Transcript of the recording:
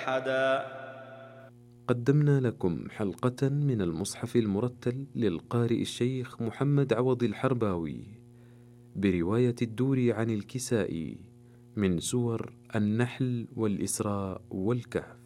أحدا. قدمنا لكم حلقة من المصحف المرتل للقارئ الشيخ محمد عوض الحرباوي برواية الدوري عن الكسائي من سور النحل والإسراء والكهف.